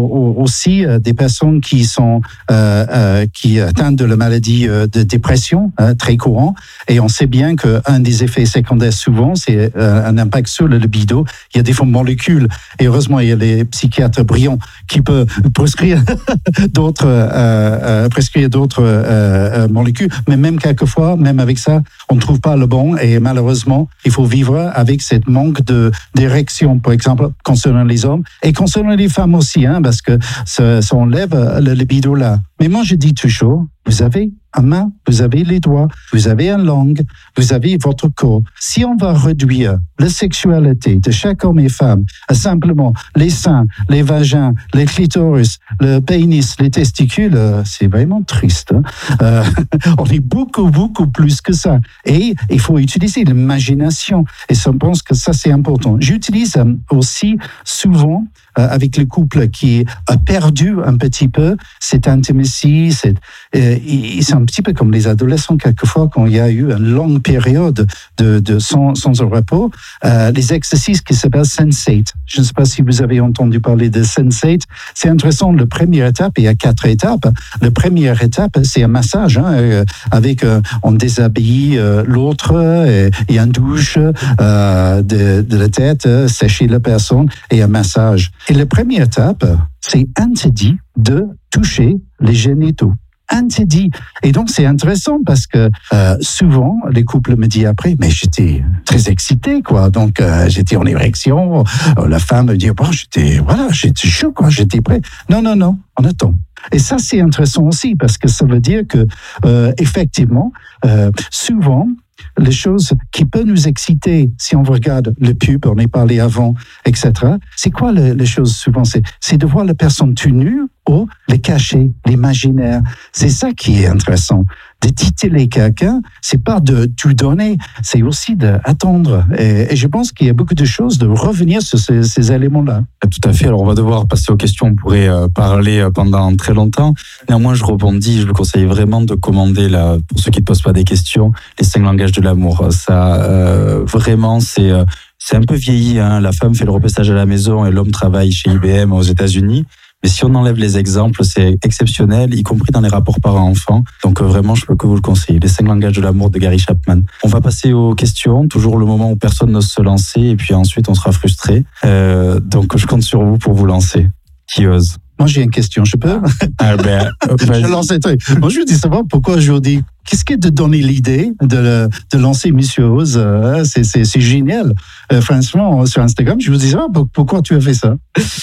aussi euh, des personnes qui sont euh, euh, qui atteignent de la maladie euh, de dépression, euh, très courant. Et on sait bien qu'un des effets secondaires souvent, c'est euh, un impact sur le libido. Il y a des molécules, et heureusement, il y a les psychiatres brillants qui peuvent prescrire d'autres, euh, euh, prescrire d'autres euh, molécules, mais même quelquefois, même avec ça, on ne trouve pas le bon, et malheureusement, il faut vivre avec cette manque de, d'érection, par exemple, concernant les hommes, et concernant les femmes aussi, hein, parce que ça, ça enlève le libido là. Mais moi, je dis toujours, vous avez une main, vous avez les doigts, vous avez une langue, vous avez votre corps. Si on va réduire la sexualité de chaque homme et femme à simplement les seins, les vagins, les clitoris, le pénis, les testicules, c'est vraiment triste. Hein. Euh, on est beaucoup, beaucoup plus que ça. Et il faut utiliser l'imagination. Et je pense que ça, c'est important. J'utilise aussi souvent euh, avec le couple qui a perdu un petit peu cette intimacy, cette, euh, c'est un petit peu comme les adolescents quelquefois quand il y a eu une longue période de, de sans, sans repos, euh, les exercices qui s'appellent Sensate. Je ne sais pas si vous avez entendu parler de Sensate. C'est intéressant. La première étape, il y a quatre étapes. La première étape, c'est un massage, hein, euh, avec euh, on déshabille euh, l'autre et, et un douche euh, de, de la tête, euh, sécher la personne et un massage. Et la première étape, c'est interdit de toucher les génitaux. Interdit. Et donc, c'est intéressant parce que euh, souvent, les couples me disent après, mais j'étais très excité, quoi. Donc, euh, j'étais en érection. Euh, la femme me dit, bon, j'étais, voilà, j'étais chaud, quoi. J'étais prêt. Non, non, non, on attend. Et ça, c'est intéressant aussi parce que ça veut dire que, euh, effectivement, euh, souvent, les choses qui peuvent nous exciter, si on regarde le pub, on en a parlé avant, et cetera. C'est quoi les, les choses souvent? C'est, c'est de voir la personne toute nue ou les cachets, l'imaginaire. C'est ça qui est intéressant. De titiller quelqu'un, c'est pas de tout donner, c'est aussi d'attendre. Et, et je pense qu'il y a beaucoup de choses de revenir sur ces, ces éléments-là. Tout à fait. Alors, on va devoir passer aux questions. On pourrait euh, parler pendant très longtemps. Néanmoins, je rebondis. Je vous conseille vraiment de commander, là, pour ceux qui ne posent pas des questions, les cinq langages de l'amour. Ça, euh, vraiment, c'est, euh, c'est un peu vieilli. Hein. La femme fait le repassage à la maison et l'homme travaille chez I B M aux États-Unis. Mais si on enlève les exemples, c'est exceptionnel, y compris dans les rapports parents-enfants. Donc euh, vraiment, je peux que vous le conseiller. Les cinq langages de l'amour de Gary Chapman. On va passer aux questions, toujours le moment où personne n'ose se lancer, et puis ensuite on sera frustré. Euh, donc je compte sur vous pour vous lancer. Qui ose? Moi, j'ai une question, je peux? Ah ben, je lance un truc. Moi, je veux dire savoir pourquoi je vous dis, qu'est-ce qui te donné l'idée de, de lancer Monsieur Ose? C'est, c'est, c'est génial. Euh, franchement, sur Instagram, je vous dis, ah, pourquoi tu as fait ça?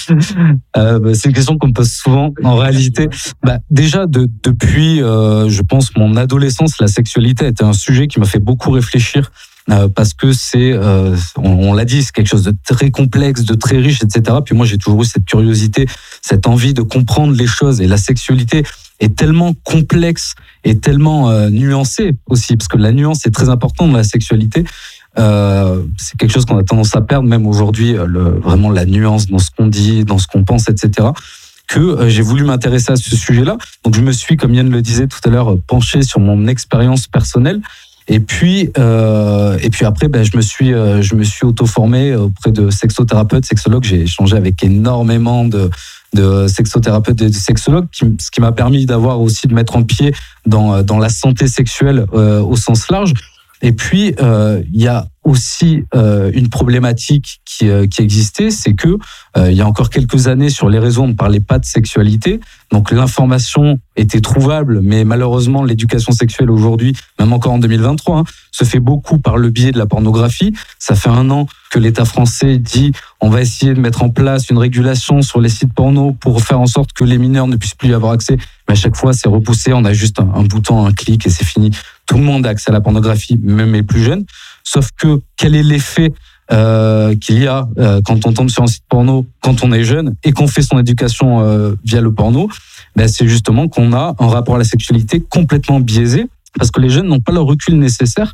euh, bah, C'est une question qu'on me pose souvent. En réalité, bah, déjà, de, depuis, euh, je pense, mon adolescence, la sexualité était un sujet qui m'a fait beaucoup réfléchir. Euh, parce que c'est, euh, on, on l'a dit, c'est quelque chose de très complexe, de très riche, et cetera. Puis moi, j'ai toujours eu cette curiosité, cette envie de comprendre les choses. Et la sexualité est tellement complexe et tellement euh, nuancée aussi, parce que la nuance est très importante dans la sexualité. Euh, c'est quelque chose qu'on a tendance à perdre, même aujourd'hui, le, vraiment la nuance dans ce qu'on dit, dans ce qu'on pense, et cetera. Que euh, j'ai voulu m'intéresser à ce sujet-là. Donc, je me suis, comme Yann le disait tout à l'heure, penché sur mon expérience personnelle. Et puis, euh, et puis après, ben, je me suis, euh, je me suis auto-formé auprès de sexothérapeutes, sexologues. J'ai échangé avec énormément de, de sexothérapeutes et de sexologues, qui, ce qui m'a permis d'avoir aussi de mettre en pied dans, dans la santé sexuelle euh, au sens large. Et puis, euh, il y a aussi euh, une problématique qui, euh, qui existait, c'est que euh, il y a encore quelques années, sur les réseaux, on ne parlait pas de sexualité. Donc, l'information était trouvable, mais malheureusement, l'éducation sexuelle aujourd'hui, même encore en deux mille vingt-trois, hein, se fait beaucoup par le biais de la pornographie. Ça fait un an que l'État français dit on va essayer de mettre en place une régulation sur les sites porno pour faire en sorte que les mineurs ne puissent plus y avoir accès. Mais à chaque fois, c'est repoussé. On a juste un, un bouton, un clic et c'est fini. Tout le monde a accès à la pornographie, même les plus jeunes. Sauf que quel est l'effet euh, qu'il y a euh, quand on tombe sur un site porno quand on est jeune et qu'on fait son éducation euh, via le porno? Ben, c'est justement qu'on a un rapport à la sexualité complètement biaisé, parce que les jeunes n'ont pas le recul nécessaire.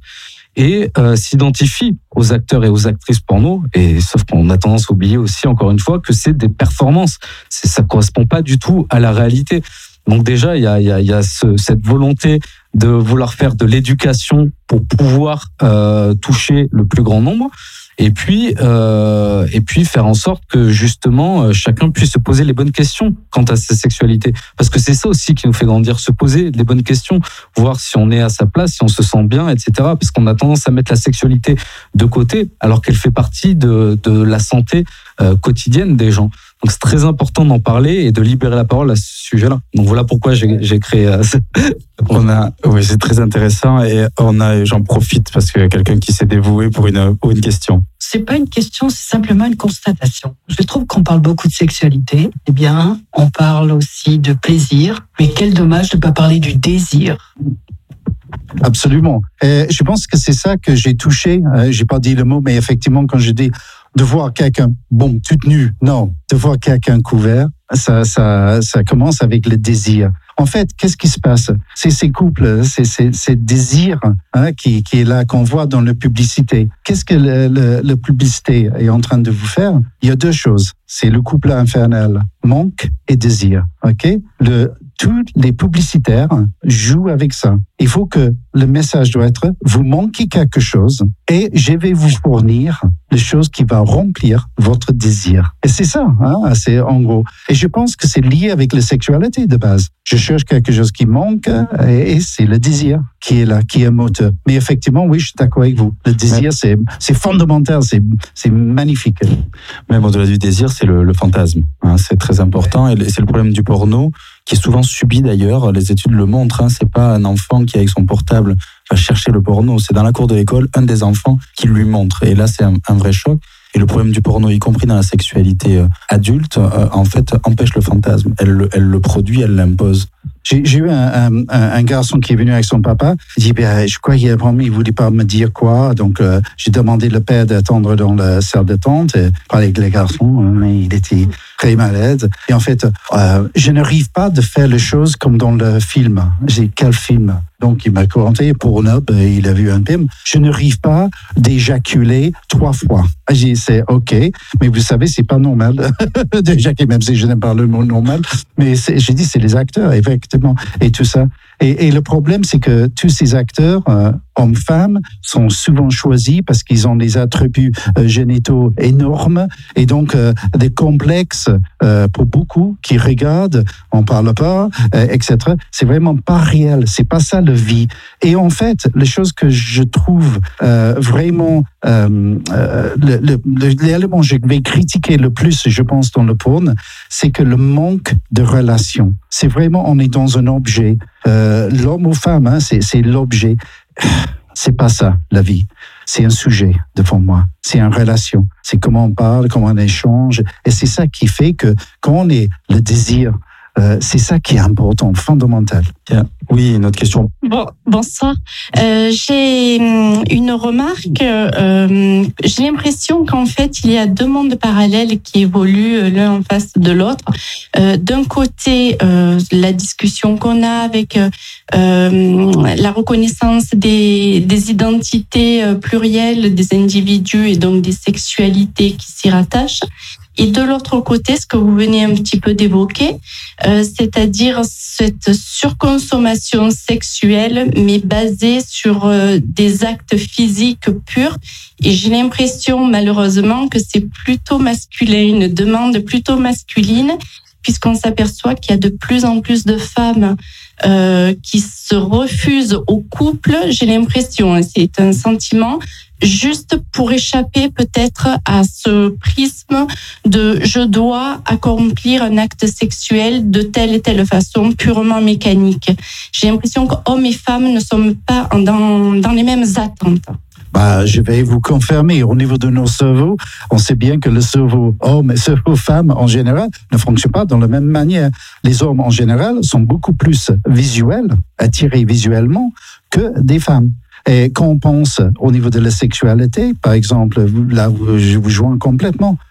et euh, s'identifient aux acteurs et aux actrices porno. Et sauf qu'on a tendance à oublier aussi, encore une fois, que c'est des performances. C'est, ça correspond pas du tout à la réalité. Donc déjà, il y a, il y a, il y a ce, cette volonté de vouloir faire de l'éducation pour pouvoir euh, toucher le plus grand nombre. Et puis, euh, et puis faire en sorte que justement chacun puisse se poser les bonnes questions quant à sa sexualité, parce que c'est ça aussi qui nous fait grandir, se poser les bonnes questions, voir si on est à sa place, si on se sent bien, et cetera. Parce qu'on a tendance à mettre la sexualité de côté, alors qu'elle fait partie de, de la santé euh, quotidienne des gens. Donc c'est très important d'en parler et de libérer la parole à ce sujet-là. Donc voilà pourquoi j'ai, j'ai créé. Euh, on a, oui, c'est très intéressant et on a, j'en profite parce que quelqu'un qui s'est dévoué pour une pour une question. C'est pas une question, c'est simplement une constatation. Je trouve qu'on parle beaucoup de sexualité. Eh bien, on parle aussi de plaisir. Mais quel dommage de ne pas parler du désir. Absolument. Et je pense que c'est ça que j'ai touché. J'ai pas dit le mot, mais effectivement, quand je dis de voir quelqu'un, bon, toute nue, non, de voir quelqu'un couvert, ça, ça, ça commence avec le désir. En fait, qu'est-ce qui se passe? C'est ces couples, c'est ces désirs hein, qui, qui est là, qu'on voit dans la publicité. Qu'est-ce que le, le, la publicité est en train de vous faire? Il y a deux choses. C'est le couple infernal, manque et désir. Ok? Le, tous les publicitaires jouent avec ça. Il faut que le message doit être, vous manquez quelque chose et je vais vous fournir les choses qui vont remplir votre désir. Et c'est ça, hein, c'est en gros. Et je pense que c'est lié avec la sexualité de base. Je cherche quelque chose qui manque et, et c'est le désir qui est là, qui est moteur. Mais effectivement, oui, je suis d'accord avec vous. Le désir, c'est, c'est fondamental, c'est, c'est magnifique. Même au-delà du désir, c'est le, le fantasme. Hein, c'est très important et c'est le problème du porno qui est souvent subi d'ailleurs. Les études le montrent. Hein, c'est pas un enfant qui avec son portable va chercher le porno. C'est dans la cour de l'école un des enfants qui lui montre. Et là, c'est un, un vrai choc. Et le problème du porno, y compris dans la sexualité euh, adulte, euh, en fait, empêche le fantasme. Elle le, elle le produit, elle l'impose. J'ai, j'ai eu un, un, un garçon qui est venu avec son papa. Il dit, ben, je crois qu'il a promis, il voulait pas me dire quoi. Donc, euh, j'ai demandé le père d'attendre dans la salle d'attente et parler avec les garçons. Mais il était très malade. Et en fait, euh, je n'arrive pas de faire les choses comme dans le film. J'ai dit, quel film? Donc, il m'a commenté pour Nob, il a vu un film. Je n'arrive pas d'éjaculer trois fois. J'ai dit, c'est OK, mais vous savez, c'est pas normal d'éjaculer, même si je n'aime pas le mot normal. Mais c'est, j'ai dit, c'est les acteurs, effectivement, et tout ça. Et, et le problème, c'est que tous ces acteurs, euh, hommes-femmes, sont souvent choisis parce qu'ils ont des attributs euh, génitaux énormes et donc euh, des complexes euh, pour beaucoup qui regardent, on parle pas, euh, et cetera. C'est vraiment pas réel, c'est pas ça la vie. Et en fait, les choses que je trouve euh, vraiment euh, euh, le, le, l'élément que je vais critiquer le plus, je pense, dans le porn, c'est que le manque de relation. C'est vraiment, on est dans un objet. Euh, l'homme ou femme, hein, c'est, c'est l'objet. C'est pas ça, la vie. C'est un sujet devant moi. C'est une relation. C'est comment on parle, comment on échange. Et c'est ça qui fait que quand on est le désir, euh, c'est ça qui est important, fondamental. Yeah. Oui, une autre question. Bon, bonsoir. Euh, j'ai une remarque. Euh, j'ai l'impression qu'en fait, il y a deux mondes parallèles qui évoluent l'un en face de l'autre. Euh, d'un côté, euh, la discussion qu'on a avec euh, la reconnaissance des, des identités plurielles des individus et donc des sexualités qui s'y rattachent. Et de l'autre côté, ce que vous venez un petit peu d'évoquer, euh, c'est-à-dire cette surconsommation sexuelle, mais basée sur euh, des actes physiques purs. Et j'ai l'impression, malheureusement, que c'est plutôt masculin, une demande plutôt masculine, puisqu'on s'aperçoit qu'il y a de plus en plus de femmes euh, qui se refusent au couple. J'ai l'impression, hein, c'est un sentiment, juste pour échapper peut-être à ce prisme de je dois accomplir un acte sexuel de telle et telle façon, purement mécanique. J'ai l'impression qu'hommes et femmes ne sont pas dans, dans les mêmes attentes. Bah, je vais vous confirmer, au niveau de nos cerveaux, on sait bien que le cerveau homme et le cerveau femme en général ne fonctionnent pas dans la même manière. Les hommes en général sont beaucoup plus visuels, attirés visuellement, que des femmes. Et quand on pense au niveau de la sexualité, par exemple, là, je vous joins complètement.